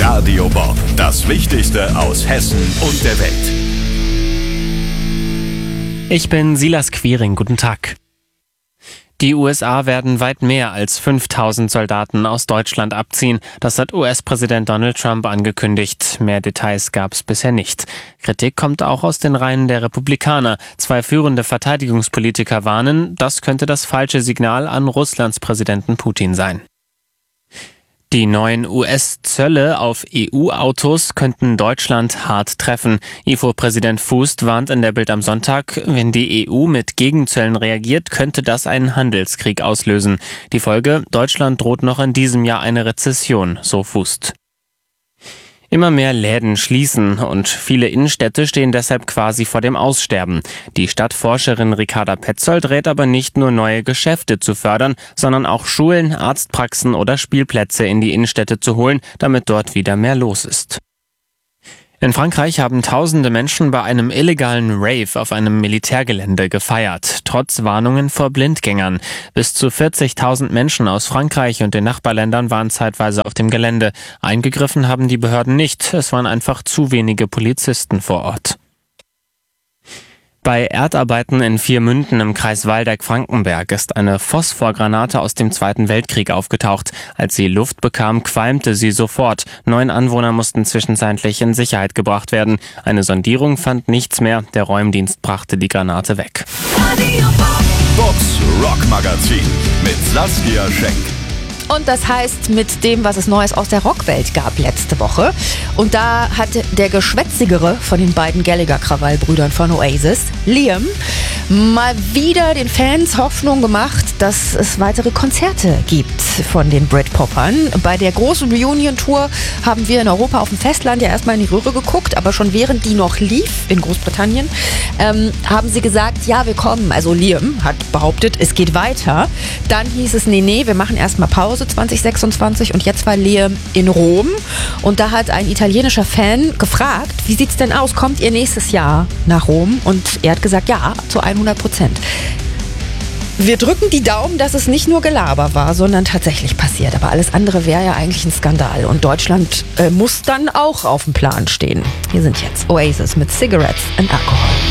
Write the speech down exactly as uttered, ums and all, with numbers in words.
Radio Bob, das Wichtigste aus Hessen und der Welt. Ich bin Silas Quiring, guten Tag. Die U S A werden weit mehr als fünftausend Soldaten aus Deutschland abziehen. Das hat U S-Präsident Donald Trump angekündigt. Mehr Details gab es bisher nicht. Kritik kommt auch aus den Reihen der Republikaner. Zwei führende Verteidigungspolitiker warnen, das könnte das falsche Signal an Russlands Präsidenten Putin sein. Die neuen U S-Zölle auf E U-Autos könnten Deutschland hart treffen. I F O-Präsident Fußt warnt in der Bild am Sonntag, wenn die E U mit Gegenzöllen reagiert, könnte das einen Handelskrieg auslösen. Die Folge: Deutschland droht noch in diesem Jahr eine Rezession, so Fußt. Immer mehr Läden schließen und viele Innenstädte stehen deshalb quasi vor dem Aussterben. Die Stadtforscherin Ricarda Petzold rät aber nicht nur, neue Geschäfte zu fördern, sondern auch Schulen, Arztpraxen oder Spielplätze in die Innenstädte zu holen, damit dort wieder mehr los ist. In Frankreich haben tausende Menschen bei einem illegalen Rave auf einem Militärgelände gefeiert, trotz Warnungen vor Blindgängern. Bis zu vierzigtausend Menschen aus Frankreich und den Nachbarländern waren zeitweise auf dem Gelände. Eingegriffen haben die Behörden nicht, es waren einfach zu wenige Polizisten vor Ort. Bei Erdarbeiten in Viermünden im Kreis Waldeck-Frankenberg ist eine Phosphorgranate aus dem Zweiten Weltkrieg aufgetaucht. Als sie Luft bekam, qualmte sie sofort. Neun Anwohner mussten zwischenzeitlich in Sicherheit gebracht werden. Eine Sondierung fand nichts mehr. Der Räumdienst brachte die Granate weg. Bobs Rockmagazin mit Saskia Schenk. Und das heißt, mit dem, was es Neues aus der Rockwelt gab letzte Woche. Und da hat der geschwätzigere von den beiden Gallagher-Krawall-Brüdern von Oasis, Liam, mal wieder den Fans Hoffnung gemacht, dass es weitere Konzerte gibt von den Britpopern. Bei der großen Reunion-Tour haben wir in Europa auf dem Festland ja erstmal in die Röhre geguckt, aber schon während die noch lief in Großbritannien, ähm, haben sie gesagt, ja, wir kommen. Also Liam hat behauptet, es geht weiter. Dann hieß es, nee, nee, wir machen erstmal Pause zwanzig sechsundzwanzig und jetzt war Liam in Rom und da hat ein italienischer Fan gefragt, wie sieht's denn aus, kommt ihr nächstes Jahr nach Rom? Und er hat gesagt, ja, zu hundert Prozent. Wir drücken die Daumen, dass es nicht nur Gelaber war, sondern tatsächlich passiert. Aber alles andere wäre ja eigentlich ein Skandal. Und Deutschland äh, muss dann auch auf dem Plan stehen. Hier sind jetzt Oasis mit Cigarettes and Alcohol.